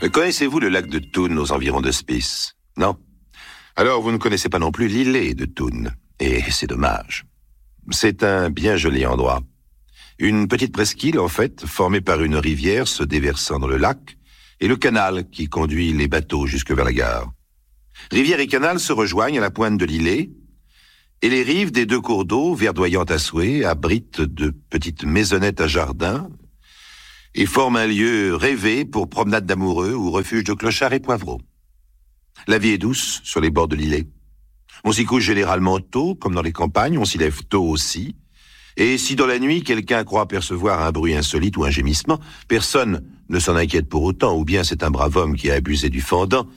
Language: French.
Connaissez-vous le lac de Thun aux environs de Spice? Non? Alors vous ne connaissez pas non plus l'îlet de Thun. Et c'est dommage. C'est un bien joli endroit. Une petite presqu'île, en fait, formée par une rivière se déversant dans le lac, et le canal qui conduit les bateaux jusque vers la gare. Rivière et canal se rejoignent à la pointe de l'îlet, et les rives des deux cours d'eau, verdoyantes à souhait, abritent de petites maisonnettes à jardin, et forment un lieu rêvé pour promenade d'amoureux ou refuge de clochards et poivreaux. La vie est douce sur les bords de l'îlet. On s'y couche généralement tôt, comme dans les campagnes, on s'y lève tôt aussi. Et si dans la nuit, quelqu'un croit percevoir un bruit insolite ou un gémissement, personne ne s'en inquiète pour autant, ou bien c'est un brave homme qui a abusé du fendant